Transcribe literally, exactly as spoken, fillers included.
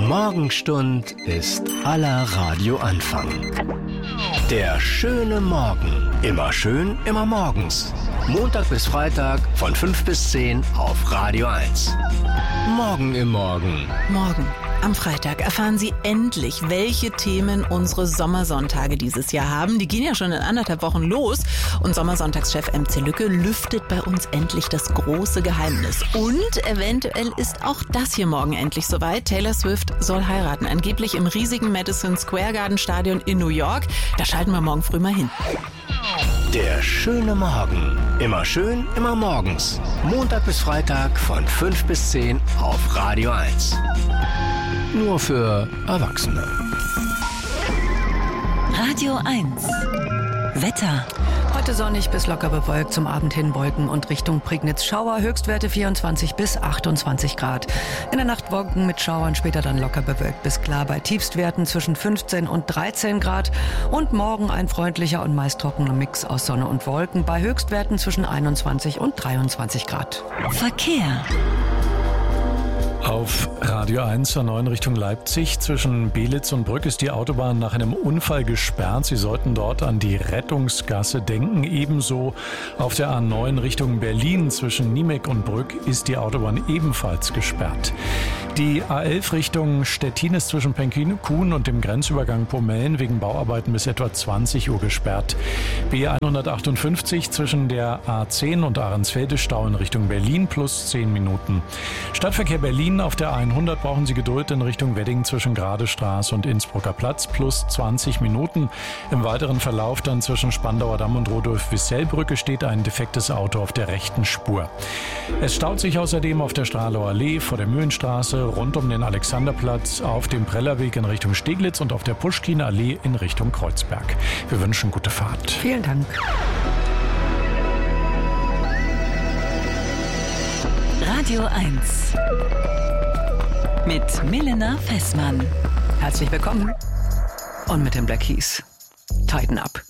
Morgenstund ist aller Radioanfang. Der schöne Morgen. Immer schön, immer morgens. Montag bis Freitag von fünf bis zehn auf Radio eins. Morgen im Morgen. Morgen. Am Freitag erfahren Sie endlich, welche Themen unsere Sommersonntage dieses Jahr haben. Die gehen ja schon in anderthalb Wochen los. Und Sommersonntags-Chef M C Lücke lüftet bei uns endlich das große Geheimnis. Und eventuell ist auch das hier morgen endlich soweit. Taylor Swift soll heiraten. Angeblich im riesigen Madison Square Garden Stadion in New York. Da schalten wir morgen früh mal hin. Der schöne Morgen. Immer schön, immer morgens. Montag bis Freitag von fünf bis zehn auf Radio eins. Nur für Erwachsene. Radio eins. Wetter. Heute sonnig bis locker bewölkt, zum Abend hin Wolken und Richtung Prignitz Schauer. Höchstwerte vierundzwanzig bis achtundzwanzig Grad. In der Nacht Wolken mit Schauern, später dann locker bewölkt bis klar bei Tiefstwerten zwischen fünfzehn und dreizehn Grad. Und morgen ein freundlicher und meist trockener Mix aus Sonne und Wolken bei Höchstwerten zwischen einundzwanzig und dreiundzwanzig Grad. Verkehr. Auf Radio eins A neun Richtung Leipzig zwischen Belitz und Brück ist die Autobahn nach einem Unfall gesperrt. Sie sollten dort an die Rettungsgasse denken. Ebenso auf der A neun Richtung Berlin zwischen Niemek und Brück ist die Autobahn ebenfalls gesperrt. Die A elf Richtung Stettin ist zwischen Penkin-Kuhn und dem Grenzübergang Pomellen wegen Bauarbeiten bis etwa zwanzig Uhr gesperrt. B hundertachtundfünfzig zwischen der A zehn und Ahrensfelde Stau in Richtung Berlin plus zehn Minuten. Stadtverkehr Berlin auf der hundert brauchen Sie Geduld in Richtung Wedding zwischen Gradestraße und Innsbrucker Platz plus zwanzig Minuten. Im weiteren Verlauf dann zwischen Spandauer Damm und Rudolf-Wissell-Brücke steht ein defektes Auto auf der rechten Spur. Es staut sich außerdem auf der Strahlower Allee, vor der Mühlenstraße, rund um den Alexanderplatz, auf dem Prellerweg in Richtung Steglitz und auf der Puschkin-Allee in Richtung Kreuzberg. Wir wünschen gute Fahrt. Vielen Dank. Radio eins. Mit Milena Fessmann. Herzlich willkommen. Und mit den Black Keys. Tighten up.